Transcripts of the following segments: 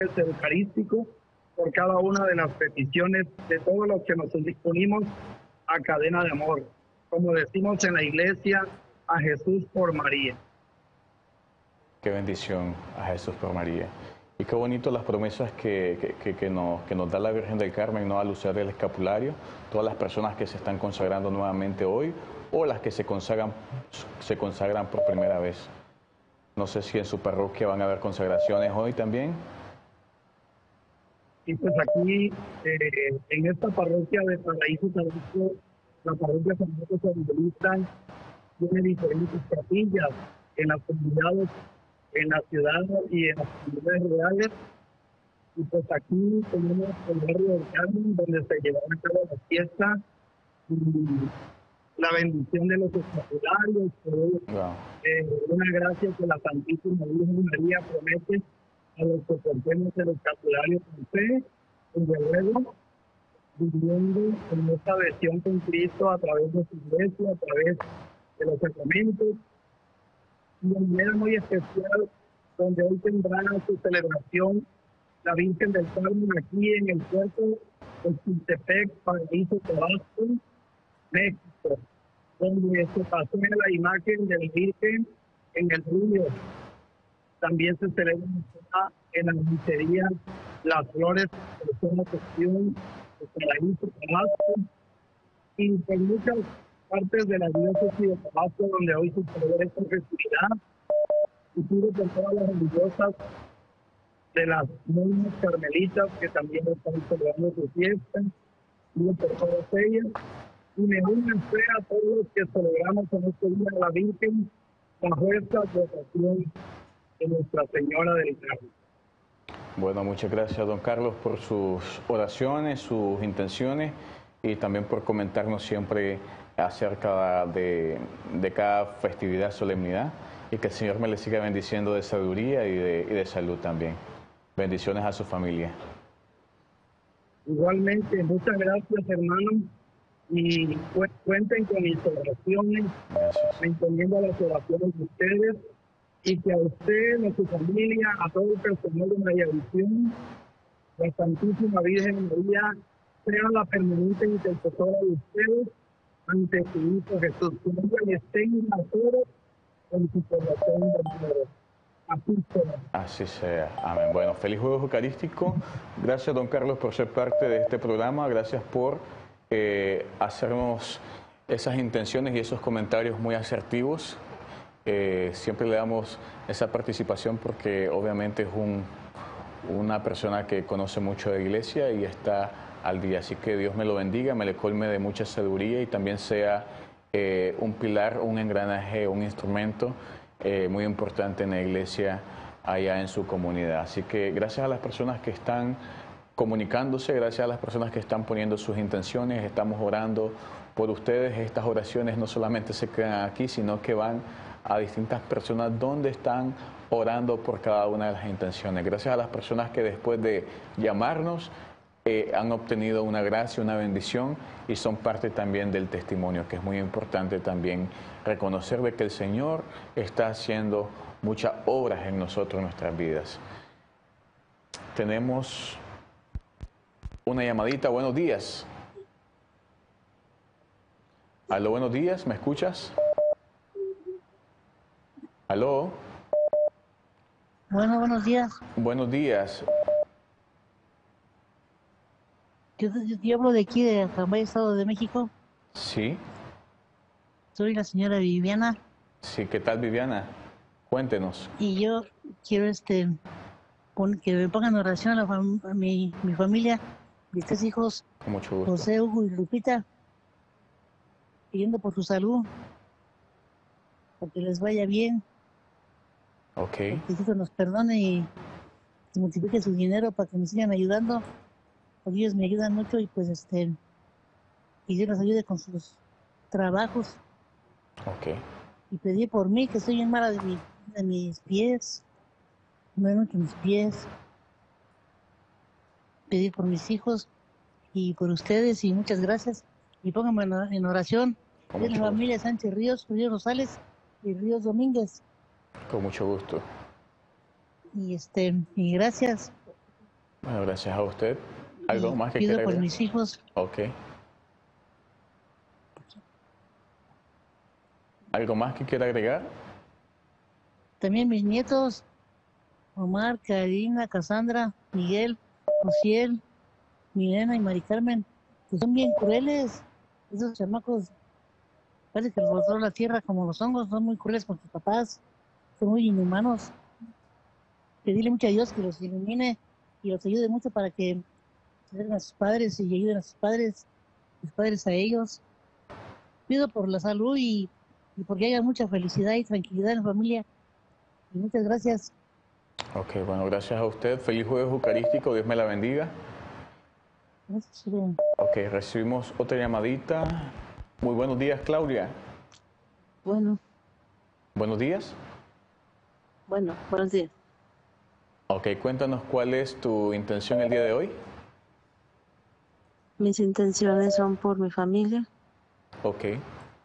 eucarístico por cada una de las peticiones de todos los que nos unimos a Cadena de Amor. Como decimos en la iglesia, a Jesús por María. Qué bendición, a Jesús por María. Y qué bonito las promesas que nos da la Virgen del Carmen, ¿no? Al usar el escapulario, todas las personas que se están consagrando nuevamente hoy o las que se consagran por primera vez. No sé si en su parroquia van a haber consagraciones hoy también. Y pues aquí, en esta parroquia de Paraíso Tabasco, la parroquia San Marcos Evangelista tiene diferentes capillas en las comunidades, en la ciudad y en las comunidades reales. Y pues aquí tenemos el barrio del Carmen, donde se llevará a cabo la fiesta y la bendición de los escapularios, una gracia que la Santísima Virgen María promete a los que portemos el escapulario con fe, desde luego, viviendo en esta adhesión con Cristo a través de su iglesia, a través de los sacramentos, y de manera muy especial, donde hoy tendrá su celebración la Virgen del Carmen aquí en el puerto de Chiltepec, Paraíso Tabasco, México, donde se pasea la imagen de la Virgen en el río. También se celebra en la miseria las flores de la sección de Paraíso Tabasco y en muchas partes de la diócesis de Tabasco donde hoy se celebra esta festividad, y pido por todas las religiosas de las monjas carmelitas que también están celebrando su fiesta, pido por todas ellas, y me uno en fe a todos los que celebramos en este día a la Virgen bajo esta vocación de Nuestra Señora del Carmen. Bueno, muchas gracias, don Carlos, por sus oraciones, sus intenciones y también por comentarnos siempre acerca de cada festividad, solemnidad, y que el Señor me le siga bendiciendo de sabiduría y de salud también. Bendiciones a su familia. Igualmente, muchas gracias, hermano, y cuenten con mis oraciones, me encomiendo a las oraciones de ustedes, y que a usted, a su familia, a todo el personal de María Visión, la Santísima Virgen María, sea la permanente intercesora de ustedes ante su Hijo Jesús. Que ella les tenga a todos en su corazón de amor. Así sea. Así sea. Amén. Bueno, feliz Jueves Eucarístico. Gracias, don Carlos, por ser parte de este programa. Gracias por hacernos esas intenciones y esos comentarios muy asertivos. Siempre le damos esa participación porque obviamente es una persona que conoce mucho de la iglesia y está al día. Así que Dios me lo bendiga, me le colme de mucha sabiduría y también sea un pilar, un engranaje, un instrumento muy importante en la iglesia allá en su comunidad. Así que gracias a las personas que están comunicándose, gracias a las personas que están poniendo sus intenciones, estamos orando por ustedes. Estas oraciones no solamente se quedan aquí, sino que van a distintas personas donde están orando por cada una de las intenciones. Gracias a las personas que después de llamarnos han obtenido una gracia, una bendición y son parte también del testimonio, que es muy importante también reconocer de que el Señor está haciendo muchas obras en nosotros, en nuestras vidas. Tenemos una llamadita. Buenos días. Aló, buenos días, ¿me escuchas? Aló. Bueno, buenos días. Buenos días. Yo hablo de aquí, de Acambay, Estado de México. Sí. Soy la señora Viviana. Sí, ¿qué tal, Viviana? Cuéntenos. Y yo quiero que me pongan en oración a mi familia, mis 3 hijos, Con mucho gusto. José, Hugo y Lupita, pidiendo por su salud, para que les vaya bien. Ok. Que Dios nos perdone y multiplique su dinero para que me sigan ayudando, porque ellos me ayudan mucho y pues que Dios los ayude con sus trabajos. Ok. Y pedí por mí, que estoy bien mala de mis pies, me duelen mucho mis pies. Pedí por mis hijos y por ustedes y muchas gracias. Y pónganme en oración. Con Es la mucho familia Sánchez Ríos, Ríos Rosales y Ríos Domínguez. Con mucho gusto. Y y gracias Bueno, gracias a usted. ¿Algo Y más que pido quiera por agregar? mis hijos, Ok. ¿Algo más que quiera agregar? también mis nietos, Omar, Karina, Cassandra, Miguel, Ociel, Milena y Mari Carmen, que son bien crueles. Esos chamacos, parece que los botó la tierra como los hongos, son muy crueles con sus papás, son muy inhumanos. Pedirle mucho a Dios que los ilumine y los ayude mucho para que sirvan a sus padres y ayuden a sus padres a ellos. Pido por la salud y porque haya mucha felicidad y tranquilidad en la familia. Y muchas gracias. Ok, bueno, gracias a usted. Feliz jueves eucarístico. Dios me la bendiga. Gracias, Ok, recibimos otra llamadita. Muy buenos días, Claudia. Bueno, Buenos días. buenos días. Ok, cuéntanos cuál es tu intención el día de hoy. Mis intenciones son por mi familia Ok,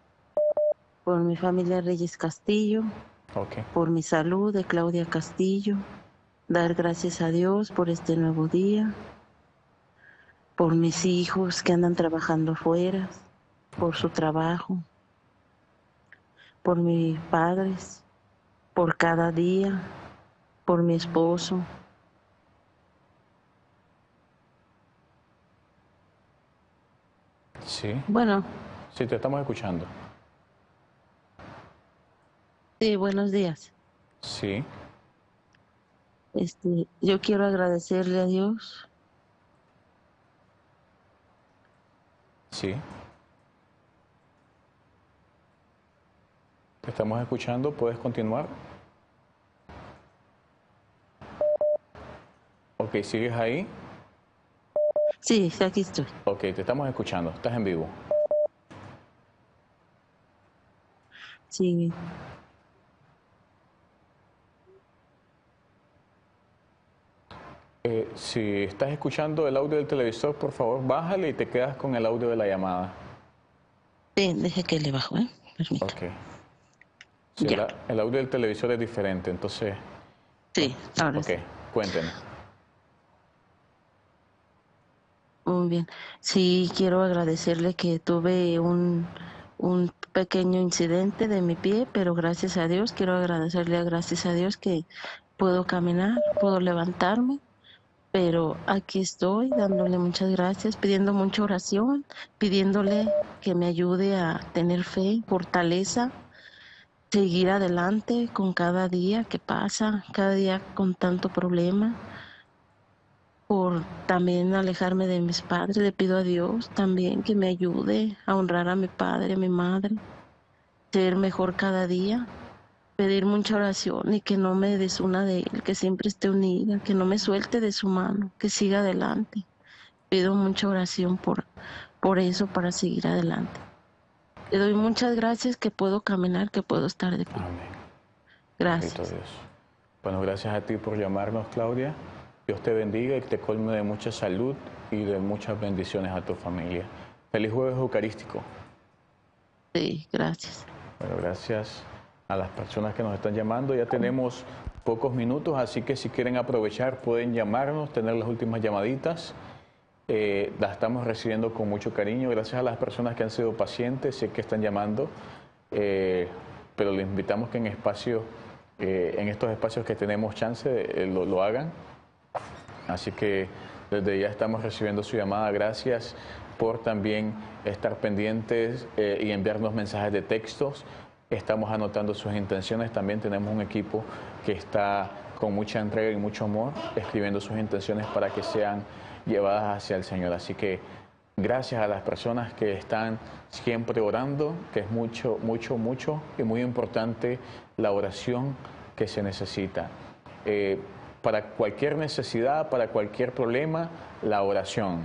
Reyes Castillo, ok. por mi salud de Claudia Castillo, dar gracias a Dios por este nuevo día, por mis hijos que andan trabajando afuera, por su trabajo, por mis padres, por cada día, por mi esposo. Sí, Bueno, sí, te estamos escuchando. sí, buenos días. Sí, Yo quiero agradecerle a Dios sí. Te estamos escuchando. ¿Puedes continuar? Ok, ¿sigues ahí? Sí, aquí estoy. Ok, te estamos escuchando. Estás en vivo. Sí, Si estás escuchando el audio del televisor, por favor, bájale y te quedas con el audio de la llamada. sí, deje que le bajo, ¿eh? Permítame. Ok. Sí, Ya, el audio del televisor es diferente, entonces, bueno, sí, ahora ok, sí. cuéntenos. Muy bien. Sí, quiero agradecerle que tuve un pequeño incidente de mi pie, pero gracias a Dios, quiero agradecerle gracias a Dios que puedo caminar, puedo levantarme, pero aquí estoy dándole muchas gracias, pidiendo mucha oración, pidiéndole que me ayude a tener fe, fortaleza, seguir adelante con cada día que pasa, cada día con tanto problema, por también alejarme de mis padres. Le pido a Dios también que me ayude a honrar a mi padre, a mi madre, ser mejor cada día, pedir mucha oración y que no me desuna de él, que siempre esté unida, que no me suelte de su mano, que siga adelante. Pido mucha oración por eso, para seguir adelante. Le doy muchas gracias que puedo caminar, que puedo estar de pie. Amén. Bendito Gracias. Dios. Bueno, gracias a ti por llamarnos, Claudia. Dios te bendiga y te colme de mucha salud y de muchas bendiciones a tu familia. Feliz jueves eucarístico. Sí, gracias. Bueno, gracias a las personas que nos están llamando. Ya tenemos pocos minutos, así que si quieren aprovechar pueden llamarnos, tener las últimas llamaditas. Las estamos recibiendo con mucho cariño. Gracias a las personas que han sido pacientes, sé que están llamando, pero les invitamos que en estos espacios que tenemos chance, lo hagan. Así que desde ya estamos recibiendo su llamada. Gracias por también estar pendientes y enviarnos mensajes de textos. Estamos anotando sus intenciones. También tenemos un equipo que está con mucha entrega y mucho amor escribiendo sus intenciones para que sean llevadas hacia el Señor. Así que gracias a las personas que están siempre orando, que es mucho, mucho, mucho y muy importante la oración que se necesita. Para cualquier necesidad, para cualquier problema, la oración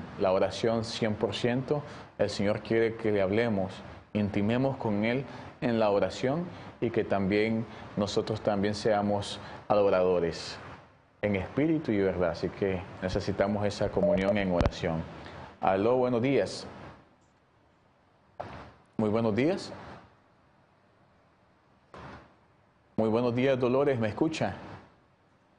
100%. El Señor quiere que le hablemos, intimemos con Él en la oración y que también nosotros también seamos adoradores en espíritu y verdad. Así que necesitamos esa comunión en oración. Aló, buenos días. Muy buenos días. Muy buenos días, Dolores, ¿me escucha?